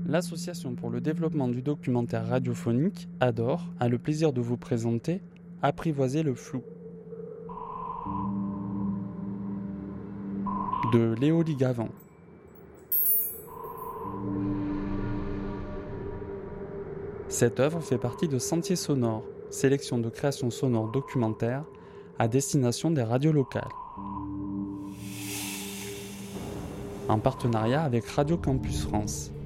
L'Association pour le développement du documentaire radiophonique, ADOR, a le plaisir de vous présenter Apprivoiser le flou de Léo Ligavant. Cette œuvre fait partie de Sentiers sonores, sélection de créations sonores documentaires à destination des radios locales. En partenariat avec Radio Campus France.